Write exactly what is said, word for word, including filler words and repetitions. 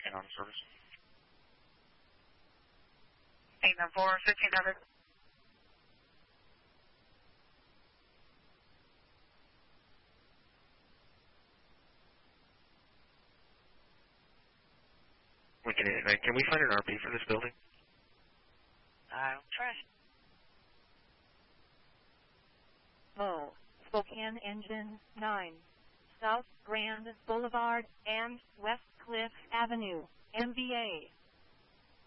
on service. eight nine four, fifteen hundred. We can, uh, can we find an R P for this building? I'll try. Oh, Spokane Engine nine, South Grand Boulevard and West Cliff Avenue, M V A.